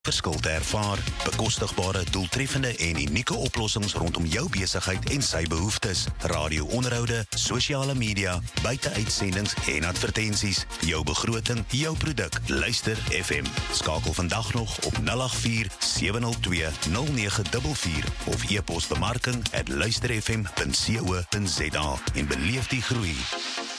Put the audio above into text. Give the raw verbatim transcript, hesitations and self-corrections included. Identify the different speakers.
Speaker 1: verskil te ervaar, bekostigbare, doeltreffende en unieke oplossings rondom jou besigheid en sy behoeftes, radio-onderhoude, sosiale media, buite-uitsendings en advertensies, jou begroting, jou produk, Luister F M. Skakel vandag nog op nul agt vier sewe nul twee nul nege vier vier of e-pos bemarking at luister f m punt co punt za en beleef die groei.